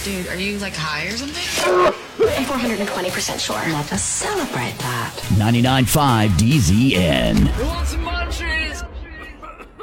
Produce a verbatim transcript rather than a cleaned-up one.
Dude, are you like high or something? I'm four hundred twenty percent sure. Let us celebrate that. ninety-nine point five D Z N. Who wants some money?